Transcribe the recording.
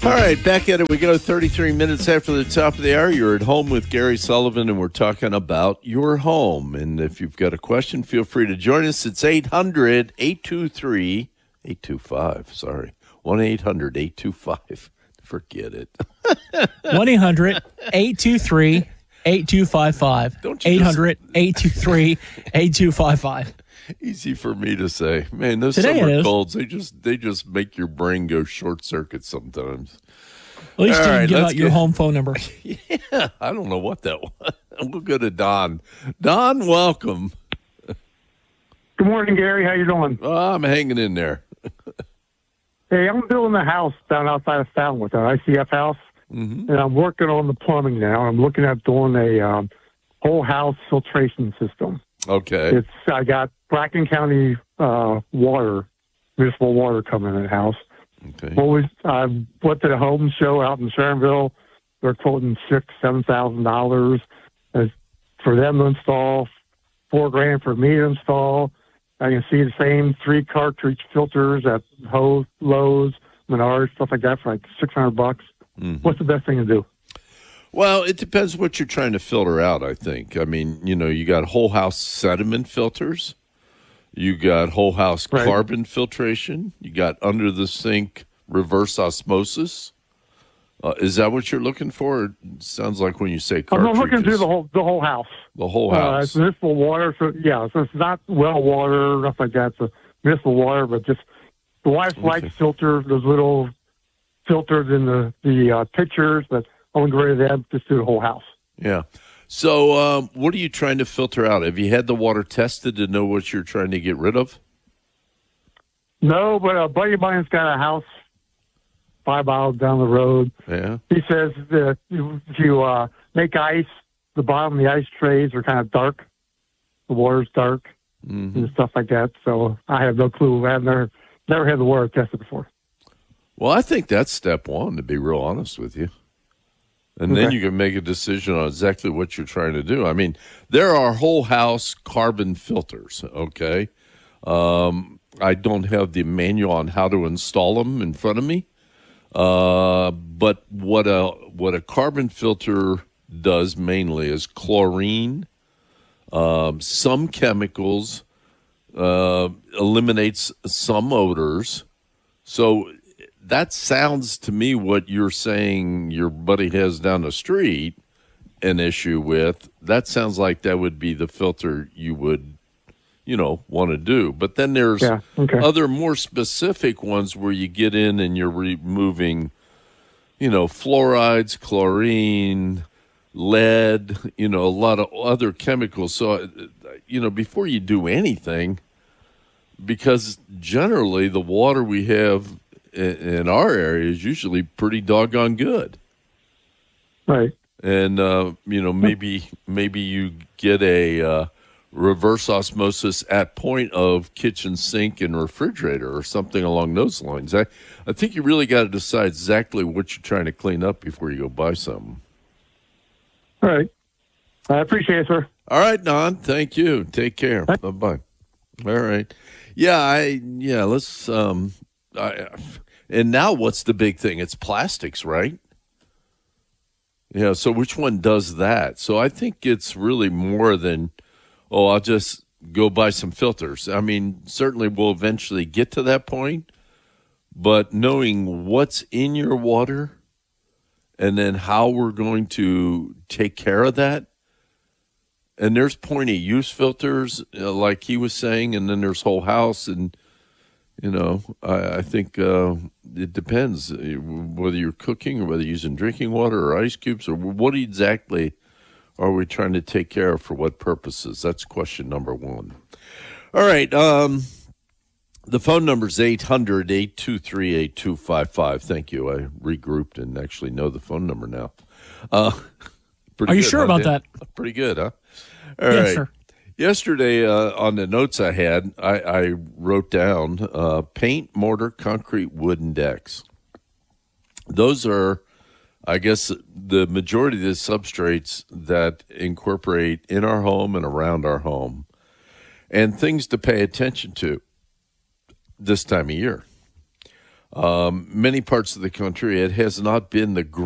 All right, back at it we go. 33 minutes after the top of the hour. You're at home with Gary Sullivan, and we're talking about your home. And if you've got a question, feel free to join us. It's 800-823-825. Sorry, 1-800-825. Forget it. 1-800-823-8255. 800-823-8255. Easy for me to say. Man, those Today summer colds, they just make your brain go short circuit sometimes. At least All you right, can give out your home phone number. Yeah, I don't know what that was. We'll go to Don. Don, welcome. Good morning, Gary. How you doing? I'm hanging in there. Hey, I'm building a house down outside of Falmouth, an ICF house, and I'm working on the plumbing now. I'm looking at doing a whole house filtration system. Okay. I got Bracken County water, municipal water coming in the house. Okay. I went to the home show out in Sharonville. They're quoting $6,000-$7,000 for them to install, $4,000 for me to install. I can see the same 3 cartridge filters at Lowe's, Menards, stuff like that for like $600. Mm-hmm. What's the best thing to do? Well, it depends what you're trying to filter out, I think. I mean, you got whole house sediment filters. You got whole house carbon filtration. You got under the sink reverse osmosis. Is that what you're looking for? It sounds like when you say cartridges. I'm looking to do the whole house. The whole house. It's municipal water, so it's not well water, nothing like that. It's municipal water, but just the wife's likes filter, those little filters in the pictures, but I won't get rid of them, just do the whole house. Yeah. So what are you trying to filter out? Have you had the water tested to know what you're trying to get rid of? No, but a buddy of mine's got a house 5 miles down the road. Yeah. He says that if you make ice, the bottom of the ice trays are kind of dark. The water's dark and stuff like that. So I have no clue. I've never had the water tested before. Well, I think that's step one, to be real honest with you. And then you can make a decision on exactly what you're trying to do. I mean, there are whole house carbon filters, okay? I don't have the manual on how to install them in front of me. But what a carbon filter does mainly is chlorine, some chemicals, eliminates some odors. So that sounds to me what you're saying your buddy has down the street an issue with. That sounds like that would be the filter you would, want to do. But then there's other more specific ones where you get in and you're removing, fluorides, chlorine, lead, a lot of other chemicals. So, before you do anything, because generally the water we have in our area is usually pretty doggone good. Right. And, maybe you get a reverse osmosis at point of kitchen sink and refrigerator or something along those lines. I think you really got to decide exactly what you're trying to clean up before you go buy something. All right. I appreciate it, sir. All right, Don. Thank you. Take care. Bye-bye. All right. Let's, and now what's the big thing? It's plastics, right? Yeah, so which one does that? So I think it's really more than, I'll just go buy some filters. I mean, certainly we'll eventually get to that point, but knowing what's in your water and then how we're going to take care of that. And there's point-of-use filters, like he was saying, and then there's whole house. And, I think it depends whether you're cooking or whether you're using drinking water or ice cubes or what exactly are we trying to take care of for what purposes? That's question number one. All right. The phone number is 800-823-8255. Thank you. I regrouped and actually know the phone number now. Are you sure about that? Pretty good, huh? All right. Sir. Yesterday, on the notes I had, I wrote down paint, mortar, concrete, wooden decks. Those are, I guess, the majority of the substrates that incorporate in our home and around our home, and things to pay attention to this time of year. Many parts of the country, it has not been the